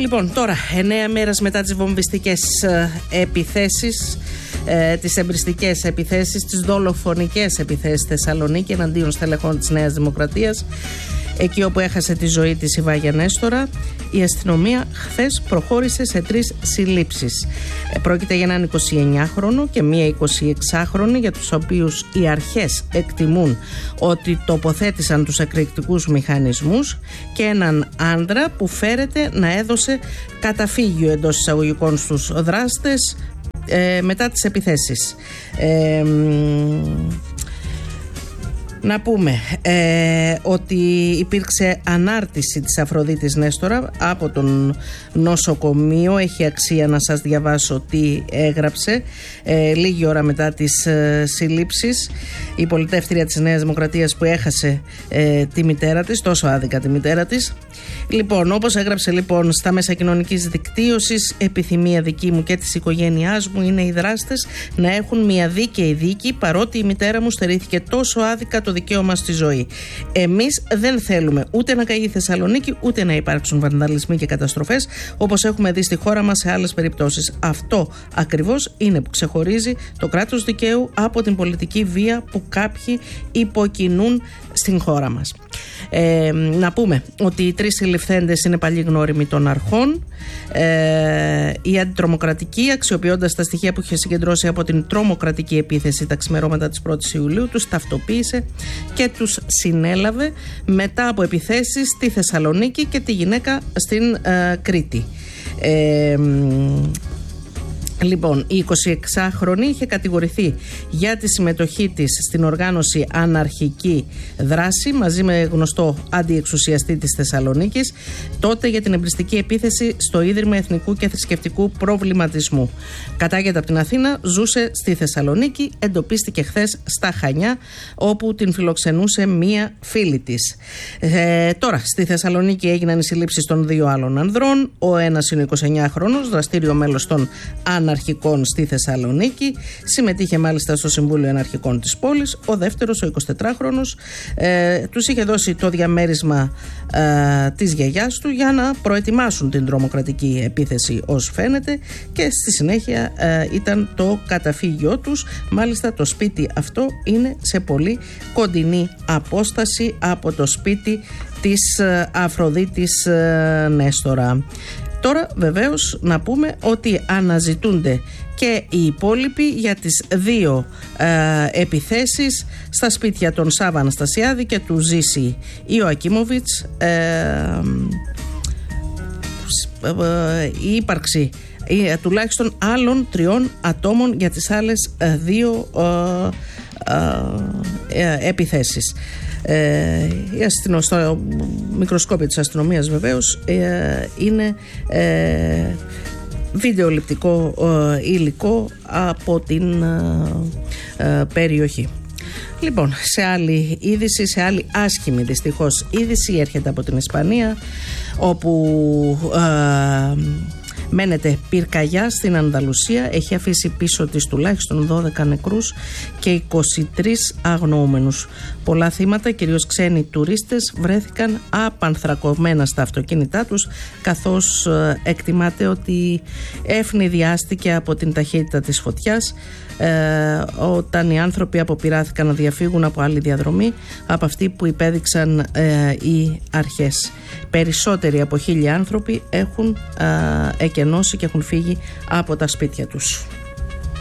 Λοιπόν, τώρα, 9 μέρες μετά τις βομβιστικές επιθέσεις, τις εμπριστικές επιθέσεις, τις δολοφονικές επιθέσεις στη Θεσσαλονίκη εναντίον στελεχών της Νέας Δημοκρατίας, εκεί όπου έχασε τη ζωή της η Βάγια Νέστορα, η αστυνομία χθες προχώρησε σε 3 συλλήψεις. Πρόκειται για έναν 29χρονο και μία 26χρονη, για τους οποίους οι αρχές εκτιμούν ότι τοποθέτησαν τους εκρηκτικούς μηχανισμούς, και έναν άντρα που φέρεται να έδωσε καταφύγιο εντός εισαγωγικών στους δράστες μετά τις επιθέσεις. Να πούμε ότι υπήρξε ανάρτηση της Αφροδίτης Νέστορα από τον νοσοκομείο. Έχει αξία να σας διαβάσω τι έγραψε. Λίγη ώρα μετά τις συλλήψεις, η πολιτεύτρια της Νέας Δημοκρατίας που έχασε τη μητέρα της, τόσο άδικα τη μητέρα της. Λοιπόν, όπως έγραψε λοιπόν στα μέσα κοινωνικής δικτύωσης, επιθυμία δική μου και της οικογένειάς μου είναι οι δράστες να έχουν μια δίκαιη δίκη, παρότι η μητέρα μου στερήθηκε τόσο άδικα το δικαίωμα στη ζωή. Εμείς δεν θέλουμε ούτε να καεί η Θεσσαλονίκη, ούτε να υπάρξουν βανδαλισμοί και καταστροφές, όπως έχουμε δει στη χώρα μας σε άλλες περιπτώσεις. Αυτό ακριβώς είναι που ξεχωρίζει το κράτος δικαίου από την πολιτική βία που κάποιοι υποκινούν στην χώρα μας. Να πούμε ότι οι 3 συλληφθέντες είναι παλιοί γνώριμοι των αρχών. Η αντιτρομοκρατική, αξιοποιώντας τα στοιχεία που είχε συγκεντρώσει από την τρομοκρατική επίθεση τα ξημερώματα της 1ης Ιουλίου, τους ταυτοποίησε και τους συνέλαβε μετά από επιθέσεις στη Θεσσαλονίκη και τη γυναίκα στην Κρήτη. Λοιπόν, η 26χρονη είχε κατηγορηθεί για τη συμμετοχή της στην οργάνωση Αναρχική Δράση μαζί με γνωστό αντιεξουσιαστή της Θεσσαλονίκης, τότε για την εμπριστική επίθεση στο Ίδρυμα Εθνικού και Θρησκευτικού Προβληματισμού. Κατάγεται από την Αθήνα, ζούσε στη Θεσσαλονίκη, εντοπίστηκε χθες στα Χανιά, όπου την φιλοξενούσε μία φίλη της. Τώρα, στη Θεσσαλονίκη έγιναν οι συλλήψεις των 2 άλλων ανδρών. Ο ένας είναι 29χρονος, δραστήριο μέλος των Αναρχικών στη Θεσσαλονίκη. Συμμετείχε μάλιστα στο Συμβούλιο Αναρχικών της πόλης. Ο δεύτερος, ο 24χρονος, τους είχε δώσει το διαμέρισμα της γιαγιάς του για να προετοιμάσουν την τρομοκρατική επίθεση, ως φαίνεται, και στη συνέχεια ήταν το καταφύγιό τους. Μάλιστα το σπίτι αυτό είναι σε πολύ κοντινή απόσταση από το σπίτι της Αφροδίτης Νέστορα. Τώρα βεβαίως να πούμε ότι αναζητούνται και οι υπόλοιποι για τις 2 επιθέσεις στα σπίτια των Σάβα Αναστασιάδη και του Ζήση Ιωακίμοβιτς. Η ύπαρξη τουλάχιστον άλλων 3 ατόμων για τις άλλες 2 επιθέσεις. Στο μικροσκόπιο της αστυνομίας βεβαίως είναι βιντεοληπτικό υλικό από την περιοχή. Λοιπόν, σε άλλη είδηση, σε άλλη άσχημη δυστυχώς είδηση, έρχεται από την Ισπανία, όπου μένεται πυρκαγιά στην Ανδαλουσία. Έχει αφήσει πίσω της τουλάχιστον 12 νεκρούς και 23 αγνοούμενους. Πολλά θύματα, κυρίως ξένοι τουρίστες, βρέθηκαν απανθρακωμένα στα αυτοκίνητά τους, καθώς εκτιμάται ότι ευνηδιάστηκε από την ταχύτητα της φωτιάς όταν οι άνθρωποι αποπειράθηκαν να διαφύγουν από άλλη διαδρομή από αυτή που υπέδειξαν οι αρχές. Περισσότεροι από 1.000 άνθρωποι έχουν εκενώσει και έχουν φύγει από τα σπίτια τους.